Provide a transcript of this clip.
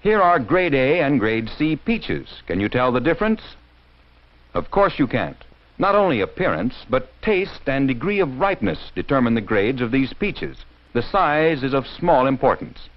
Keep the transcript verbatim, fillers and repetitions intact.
Here are grade A and grade C peaches. Can you tell the difference? Of course you can't. Not only appearance, but taste and degree of ripeness determine the grades of these peaches. The size is of small importance.